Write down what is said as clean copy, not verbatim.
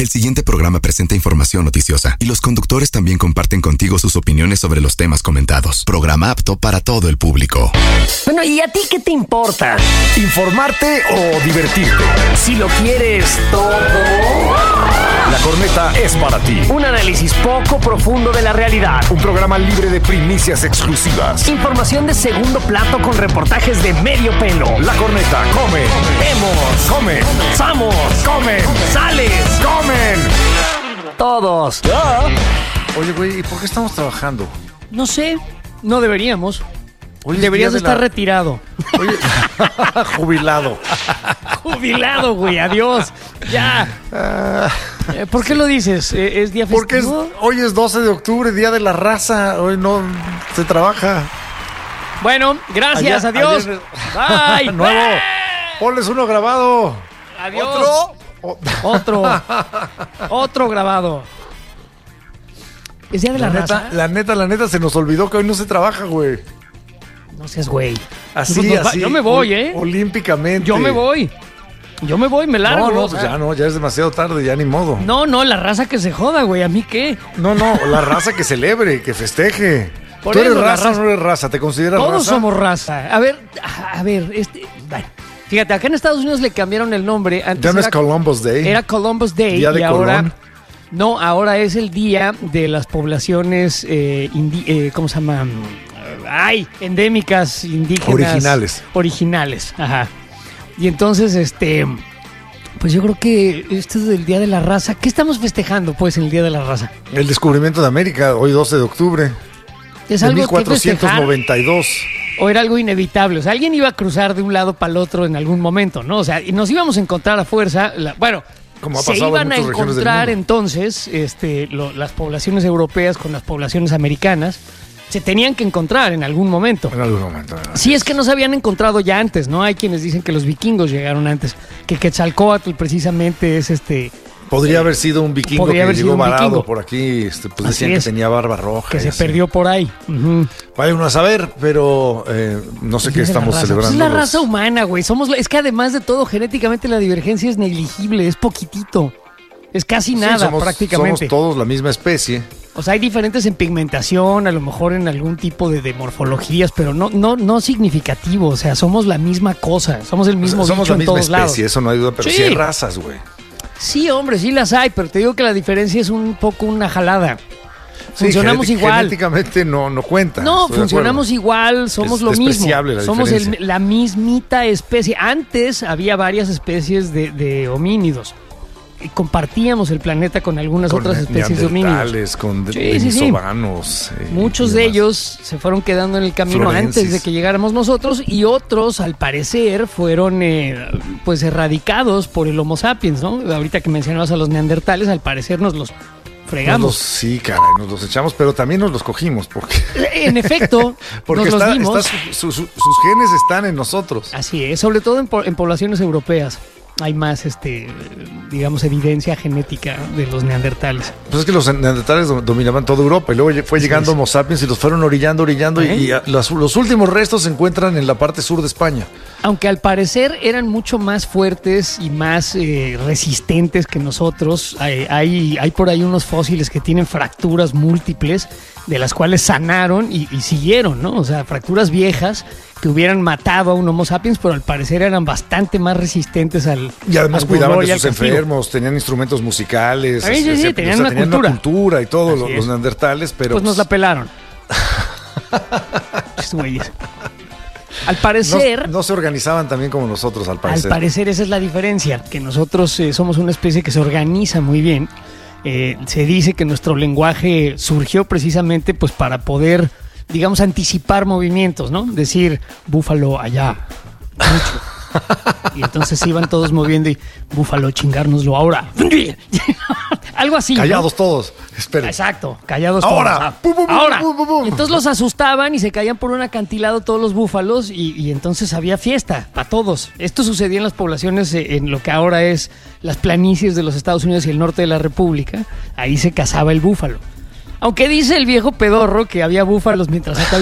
El siguiente programa presenta información noticiosa y los conductores también comparten contigo sus opiniones sobre los temas comentados. Programa apto para todo el público. Bueno, ¿y a ti qué te importa? ¿Informarte o divertirte? Si lo quieres todo... La Corneta es para ti. Un análisis poco profundo de la realidad. Un programa libre de primicias exclusivas. Información de segundo plato con reportajes de medio pelo. La Corneta come. Vemos. Come. Somos. Comen. Sales. Comen. Todos. Oye, güey, ¿y por qué estamos trabajando? No sé. No deberíamos. Hoy es Deberías día estar de retirado. Oye, jubilado. Jubilado, güey. Adiós. Ya. ¿Por qué lo dices? ¿Es día Porque festivo? hoy es 12 de octubre, Día de la Raza. Hoy no se trabaja. Bueno, gracias. Adiós. Bye. Nuevo. Bye. Ponles uno grabado. Adiós. Otro grabado. ¿Es día de la raza? La neta, se nos olvidó que hoy no se trabaja, güey. No seas güey. Así. Yo me voy, Olímpicamente. Yo me voy, me largo. No, pues ya es demasiado tarde, ya ni modo. No, la raza que se joda, güey. ¿A mí qué? No, la raza que celebre, que festeje. Por ¿Tú eres eso, la raza o raza- no eres raza? ¿Te consideras raza? Todos somos raza. A ver, bueno, fíjate, acá en Estados Unidos le cambiaron el nombre. Antes Ya no es era- Columbus Day. Era Columbus Day Día de y ahora... Colón. No, ahora es el día de las poblaciones, ¿cómo se llama? Endémicas, indígenas. Originales, ajá. Y entonces, pues yo creo que esto es del Día de la Raza. ¿Qué estamos festejando, pues, en el Día de la Raza? El descubrimiento de América, hoy 12 de octubre. ¿Es De algo que festejar 1492. o era algo inevitable? O sea, alguien iba a cruzar de un lado para el otro en algún momento, ¿no? O sea, y nos íbamos a encontrar a fuerza, Como ha se pasado en iban a muchas regiones del encontrar mundo. entonces las poblaciones europeas con las poblaciones americanas. Se tenían que encontrar en algún momento. En algún momento. Sí, es que no se habían encontrado ya antes, ¿no? Hay quienes dicen que los vikingos llegaron antes, que Quetzalcóatl precisamente es Podría haber sido un vikingo podría que haber sido llegó un varado vikingo. por aquí. Pues Así decían es. que tenía barba roja. que y se así. perdió por ahí. Ujú. Vaya uno a saber, pero no sé qué Es de la estamos raza. celebrando. Pues es la los- raza humana, güey. Es que además de todo, genéticamente la divergencia es negligible, es poquitito. Es casi Sí, nada, somos prácticamente. todos la misma especie. O sea, hay diferentes en pigmentación, a lo mejor en algún tipo de morfologías, pero no significativo. O sea, somos la misma cosa, somos el mismo Somos bicho la en misma todos lados. especie, eso no hay duda, pero Sí. sí hay razas, güey. Sí, hombre, sí las hay, pero te digo que la diferencia es un poco una jalada. Sí, Funcionamos igual. Genéticamente no cuenta. No, estoy de funcionamos acuerdo. igual, somos Es lo mismo. despreciable la Somos diferencia. la mismita especie. Antes había varias especies de homínidos. Y compartíamos el planeta con algunas Con otras especies de homínidos. neandertales, con Sí, sí, sí. denisovanos. Muchos y de demás. ellos se fueron quedando en el camino Florensis. antes de que llegáramos nosotros y otros, al parecer, fueron pues erradicados por el Homo sapiens, ¿no? Ahorita que mencionabas a los neandertales, al parecer nos los fregamos. Sí, caray, nos los echamos, pero también nos los cogimos, porque En efecto, porque nos los dimos. sus genes están en nosotros. Así es, sobre todo en poblaciones europeas. Hay más, digamos, evidencia genética de los neandertales. Pues es que los neandertales dominaban toda Europa y luego fue Así llegando es. Homo sapiens y los fueron orillando y los últimos restos se encuentran en la parte sur de España. Aunque al parecer eran mucho más fuertes y más resistentes que nosotros. Hay por ahí unos fósiles que tienen fracturas múltiples, de las cuales sanaron y siguieron, ¿no? O sea, fracturas viejas que hubieran matado a un Homo sapiens, pero al parecer eran bastante más resistentes al Y además al cuidaban dolor y de al sus castigo. enfermos, tenían instrumentos musicales. Sí, tenían una cultura. Y todo, Así es. los neandertales, pero Pues nos la pelaron. Estos güeyes. Al parecer... no se organizaban también como nosotros, al parecer. Al parecer esa es la diferencia, que nosotros somos una especie que se organiza muy bien. Se dice que nuestro lenguaje surgió precisamente pues para poder, digamos, anticipar movimientos, ¿no? Decir, búfalo allá, mucho. Y entonces se iban todos moviendo y búfalo, chingárnoslo ahora. Algo así, ¿no? Callados todos. Esperen. Exacto, callados Ahora. todos. Pum, pum, pum, Ahora. pum, pum, pum. Y entonces los asustaban y se caían por un acantilado todos los búfalos y entonces había fiesta para todos. Esto sucedía en las poblaciones, en lo que ahora es las planicies de los Estados Unidos y el norte de la República. Ahí se cazaba el búfalo. Aunque dice el viejo pedorro que había búfalos mientras acá